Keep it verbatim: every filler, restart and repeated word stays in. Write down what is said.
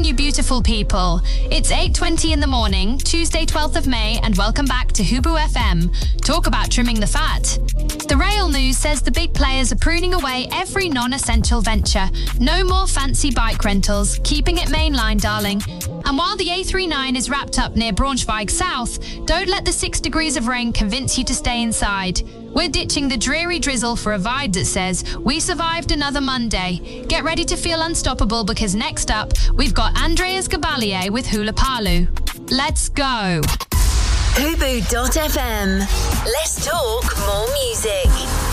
you beautiful people. It's eight twenty in the morning, Tuesday twelfth of May, and welcome back to Hubu F M. Talk about trimming the fat. The Rail News says the big players are pruning away every non-essential venture. No more fancy bike rentals, keeping it mainline, darling. And while the A thirty-nine is wrapped up near Braunschweig South, don't let the six degrees of rain convince you to stay inside. We're ditching the dreary drizzle for a vibe that says, we survived another Monday. Get ready to feel unstoppable because next up, we've got Andreas Gabalier with Hula Palu. Let's go. Hubu dot F M. Let's talk more music.